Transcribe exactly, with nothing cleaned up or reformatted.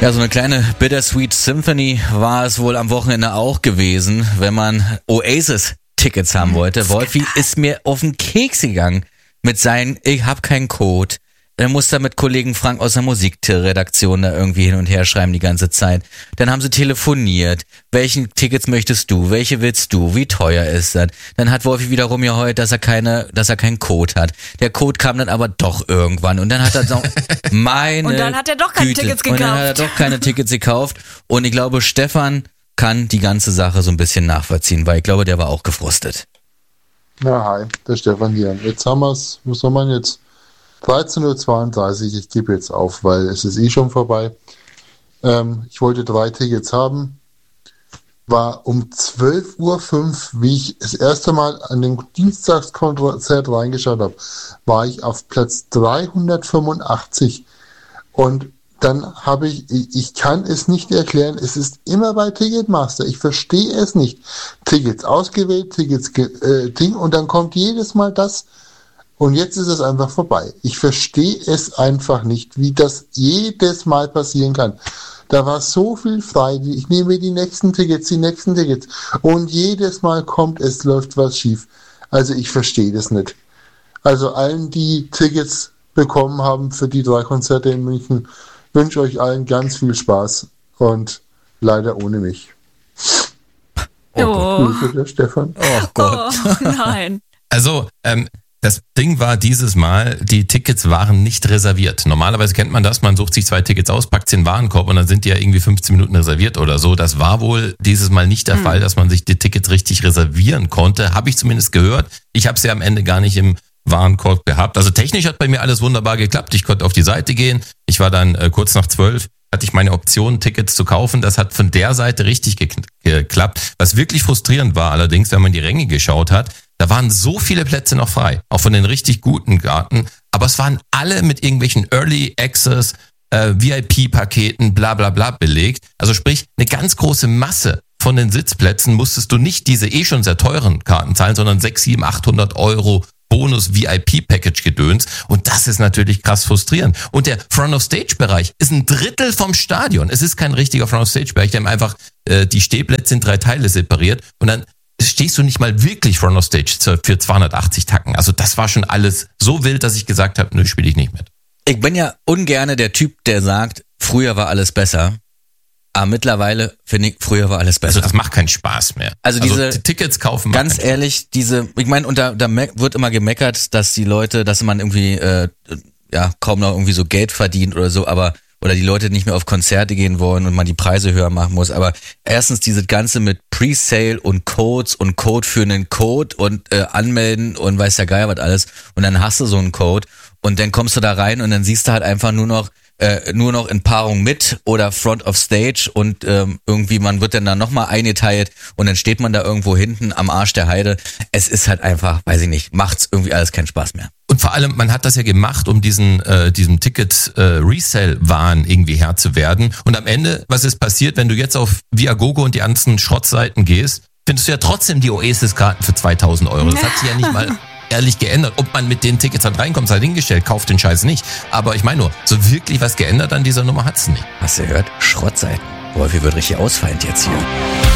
Ja, so eine kleine Bittersweet Symphony war es wohl am Wochenende auch gewesen, wenn man Oasis-Tickets haben wollte. Wolfi ist mir auf den Keks gegangen mit seinen, ich hab keinen Code. Er muss da mit Kollegen Frank aus der Musikredaktion da irgendwie hin und her schreiben die ganze Zeit. Dann haben sie telefoniert. Welchen Tickets möchtest du? Welche willst du? Wie teuer ist das? Dann hat Wolfi wiederum ja heute, dass er keine, dass er keinen Code hat. Der Code kam dann aber doch irgendwann und dann hat er so meine Und dann hat er doch keine Güte. Tickets gekauft. Und dann hat er doch keine Tickets gekauft. Und ich glaube, Stefan kann die ganze Sache so ein bisschen nachvollziehen, weil ich glaube, der war auch gefrustet. Na, hi, der Stefan hier. Jetzt haben wir's, was soll man jetzt? dreizehn Uhr zweiunddreißig, ich gebe jetzt auf, weil es ist eh schon vorbei. Ähm, ich wollte drei Tickets haben. War um zwölf Uhr fünf, wie ich das erste Mal an dem Dienstagskonzert reingeschaut habe, war ich auf Platz dreihundertfünfundachtzig. Und dann habe ich, ich kann es nicht erklären, es ist immer bei Ticketmaster, ich verstehe es nicht. Tickets ausgewählt, Tickets äh, Ding, und dann kommt jedes Mal das. Und jetzt ist es einfach vorbei. Ich verstehe es einfach nicht, wie das jedes Mal passieren kann. Da war so viel frei. Ich nehme die nächsten Tickets, die nächsten Tickets. Und jedes Mal kommt, es läuft was schief. Also ich verstehe das nicht. Also allen, die Tickets bekommen haben für die drei Konzerte in München, wünsche euch allen ganz viel Spaß. Und leider ohne mich. Oh, Grüße, der Stefan. Oh Gott. Oh, nein. Also, ähm, das Ding war dieses Mal, die Tickets waren nicht reserviert. Normalerweise kennt man das, man sucht sich zwei Tickets aus, packt sie in den Warenkorb und dann sind die ja irgendwie fünfzehn Minuten reserviert oder so. Das war wohl dieses Mal nicht der hm. Fall, dass man sich die Tickets richtig reservieren konnte. Habe ich zumindest gehört. Ich habe sie am Ende gar nicht im Warenkorb gehabt. Also technisch hat bei mir alles wunderbar geklappt. Ich konnte auf die Seite gehen. Ich war dann äh, kurz nach zwölf, hatte ich meine Option, Tickets zu kaufen. Das hat von der Seite richtig ge- geklappt. Was wirklich frustrierend war allerdings, wenn man die Ränge geschaut hat, da waren so viele Plätze noch frei, auch von den richtig guten Garten. Aber es waren alle mit irgendwelchen Early Access, äh, V I P-Paketen, bla bla bla belegt. Also sprich, eine ganz große Masse von den Sitzplätzen musstest du nicht diese eh schon sehr teuren Karten zahlen, sondern sechshundert, siebenhundert, achthundert Euro Bonus V I P-Package gedöns. Und das ist natürlich krass frustrierend. Und der Front-of-Stage-Bereich ist ein Drittel vom Stadion. Es ist kein richtiger Front-of-Stage-Bereich, die haben einfach, äh, die Stehplätze in drei Teile separiert und dann stehst du nicht mal wirklich Front of Stage für zweihundertachtzig Tacken. Also das war schon alles so wild, dass ich gesagt habe, nö, spiele ich nicht mit. Ich bin ja ungerne der Typ, der sagt, früher war alles besser. Aber mittlerweile finde ich, früher war alles besser. Also das macht keinen Spaß mehr. Also diese also die Tickets kaufen. Ganz ehrlich, diese, ich meine, und da, da wird immer gemeckert, dass die Leute, dass man irgendwie äh, ja kaum noch irgendwie so Geld verdient oder so, aber oder die Leute nicht mehr auf Konzerte gehen wollen und man die Preise höher machen muss. Aber erstens dieses Ganze mit Presale und Codes und Code für einen Code und äh, anmelden und weiß der Geier was alles. Und dann hast du so einen Code und dann kommst du da rein und dann siehst du halt einfach nur noch äh, nur noch in Paarung mit oder Front of Stage und ähm, irgendwie man wird dann da nochmal eingeteilt und dann steht man da irgendwo hinten am Arsch der Heide. Es ist halt einfach, weiß ich nicht, macht's irgendwie alles keinen Spaß mehr. Und vor allem, man hat das ja gemacht, um diesen äh, diesem Ticket-Resale-Wahn äh, irgendwie Herr zu werden. Und am Ende, was ist passiert, wenn du jetzt auf Viagogo und die ganzen Schrottseiten gehst, findest du ja trotzdem die Oasis-Karten für zweitausend Euro. Das hat sich ja nicht mal ehrlich geändert. Ob man mit den Tickets halt reinkommt, sei hingestellt, kauft den Scheiß nicht. Aber ich meine nur, so wirklich was geändert an dieser Nummer hat's nicht. Hast du gehört? Schrottseiten. Wolfi wird richtig ausfallend jetzt hier.